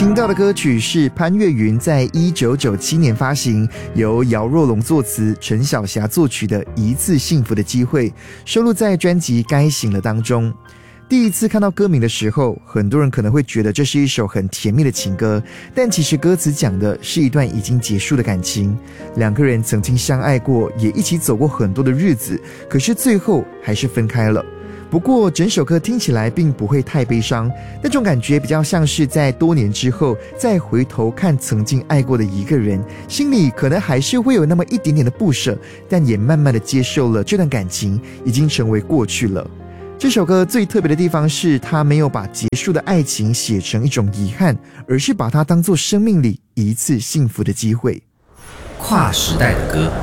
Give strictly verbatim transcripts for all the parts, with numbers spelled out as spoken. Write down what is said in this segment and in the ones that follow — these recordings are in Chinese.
听到的歌曲是潘越云在一九九七年发行，由姚若龙作词、陈小霞作曲的《一次幸福的机会》，收录在专辑《该醒了》当中。第一次看到歌名的时候，很多人可能会觉得这是一首很甜蜜的情歌，但其实歌词讲的是一段已经结束的感情。两个人曾经相爱过，也一起走过很多的日子，可是最后还是分开了。不过整首歌听起来并不会太悲伤，那种感觉比较像是在多年之后再回头看曾经爱过的一个人，心里可能还是会有那么一点点的不舍，但也慢慢的接受了这段感情已经成为过去了。这首歌最特别的地方是，它没有把结束的爱情写成一种遗憾，而是把它当作生命里一次幸福的机会。 跨时代的歌，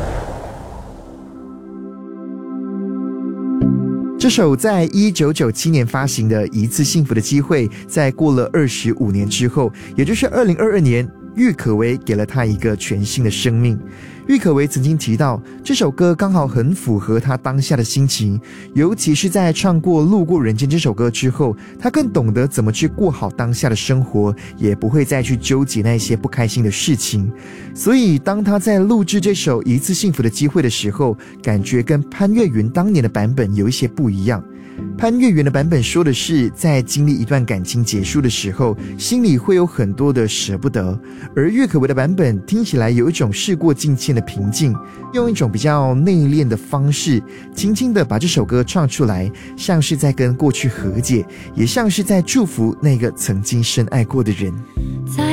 这首在一九九七年发行的《一次幸福的机会》，在过了二十五年之后，也就是二零二二年，郁可唯给了他一个全新的生命。郁可唯曾经提到，这首歌刚好很符合他当下的心情，尤其是在唱过《路过人间》这首歌之后，他更懂得怎么去过好当下的生活，也不会再去纠结那些不开心的事情。所以当他在录制这首《一次幸福的机会》的时候，感觉跟潘越云当年的版本有一些不一样。潘越云的版本说的是，在经历一段感情结束的时候，心里会有很多的舍不得，而郁可唯的版本听起来有一种事过境迁的平静，用一种比较内敛的方式，轻轻地把这首歌唱出来，像是在跟过去和解，也像是在祝福那个曾经深爱过的人。 在